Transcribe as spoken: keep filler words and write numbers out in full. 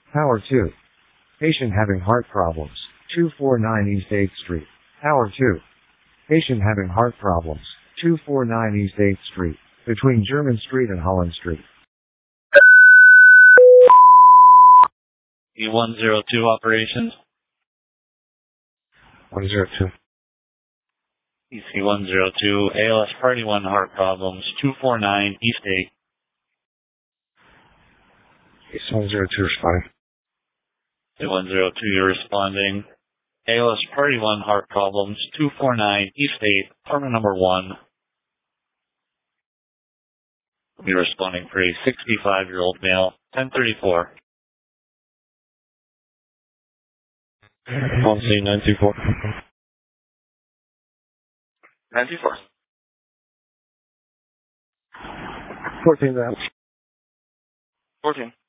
Tower two. Patient having heart problems. two forty-nine East eighth Street. Tower two. Patient having heart problems. two forty-nine East eighth Street. Between German Street and Holland Street. E one zero two operations. one zero two. E C one zero two, A L S Party one heart problems, two forty-nine East eighth. E C one zero two responding. E one zero two, you're responding. A L S Party one heart problems, two forty-nine East eighth, apartment number one. You're responding for a sixty-five-year-old male, ten thirty-four. Phone C nine two four. nine two four. fourteen that. fourteen.